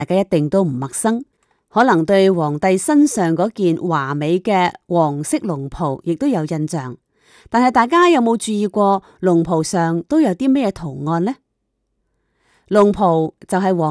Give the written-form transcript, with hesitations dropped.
大家一定都唔陌生，可能對皇帝身上嗰件華美嘅黃色龍袍亦都有印象。但係大家有冇注意過龍袍上都有啲咩圖案呢？龍袍就係皇